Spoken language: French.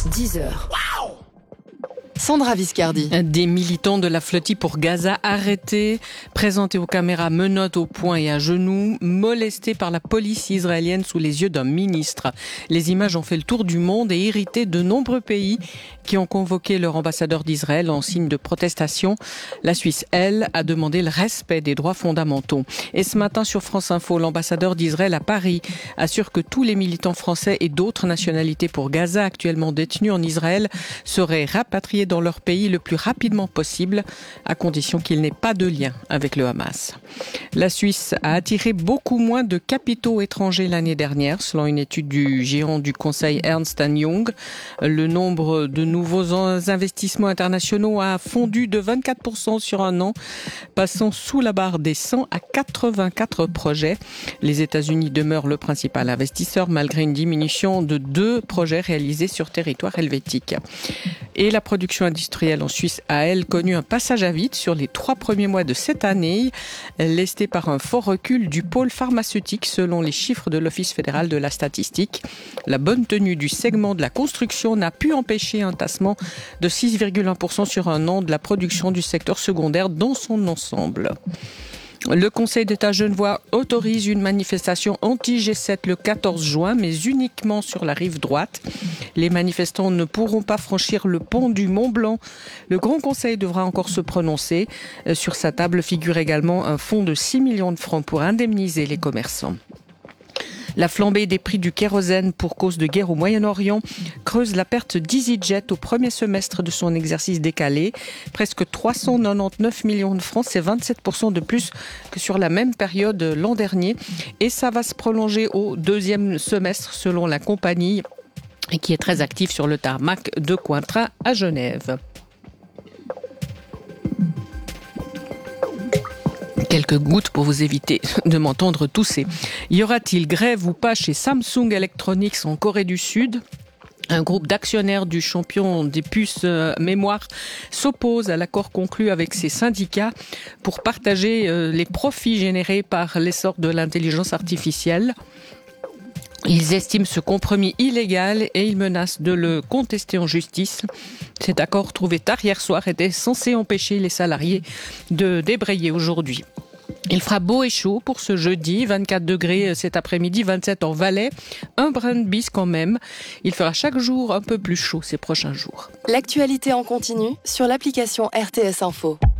10h. Sandra Viscardi. Des militants de la flottille pour Gaza arrêtés, présentés aux caméras menottes au poing et à genoux, molestés par la police israélienne sous les yeux d'un ministre. Les images ont fait le tour du monde et irrité de nombreux pays qui ont convoqué leur ambassadeur d'Israël en signe de protestation. La Suisse, elle, a demandé le respect des droits fondamentaux. Et ce matin sur France Info, l'ambassadeur d'Israël à Paris assure que tous les militants français et d'autres nationalités pour Gaza actuellement détenus en Israël seraient rapatriés dans leur pays le plus rapidement possible, à condition qu'il n'ait pas de lien avec le Hamas. La Suisse a attiré beaucoup moins de capitaux étrangers l'année dernière, selon une étude du géant du conseil Ernst & Young. Le nombre de nouveaux investissements internationaux a fondu de 24% sur un an, passant sous la barre des 100 à 84 projets. Les États-Unis demeurent le principal investisseur, malgré une diminution de 2 projets réalisés sur territoire helvétique. Et la production industrielle en Suisse a, elle, connu un passage à vide sur les 3 premiers mois de cette année, lesté par un fort recul du pôle pharmaceutique selon les chiffres de l'Office fédéral de la statistique. La bonne tenue du segment de la construction n'a pu empêcher un tassement de 6,1% sur un an de la production du secteur secondaire dans son ensemble. Le Conseil d'État genevois autorise une manifestation anti-G7 le 14 juin, mais uniquement sur la rive droite. Les manifestants ne pourront pas franchir le pont du Mont-Blanc. Le Grand Conseil devra encore se prononcer. Sur sa table figure également un fonds de 6 millions de francs pour indemniser les commerçants. La flambée des prix du kérosène pour cause de guerre au Moyen-Orient creuse la perte d'EasyJet au premier semestre de son exercice décalé. Presque 399 millions de francs, c'est 27% de plus que sur la même période l'an dernier. Et ça va se prolonger au deuxième semestre selon la compagnie qui est très active sur le tarmac de Cointrin à Genève. Quelques gouttes pour vous éviter de m'entendre tousser. Y aura-t-il grève ou pas chez Samsung Electronics en Corée du Sud ? Un groupe d'actionnaires du champion des puces mémoire s'oppose à l'accord conclu avec ses syndicats pour partager les profits générés par l'essor de l'intelligence artificielle. Ils estiment ce compromis illégal et ils menacent de le contester en justice. Cet accord trouvé tard hier soir était censé empêcher les salariés de débrayer aujourd'hui. Il fera beau et chaud pour ce jeudi, 24 degrés cet après-midi, 27 en Valais, un brin de bise quand même. Il fera chaque jour un peu plus chaud ces prochains jours. L'actualité en continu sur l'application RTS Info.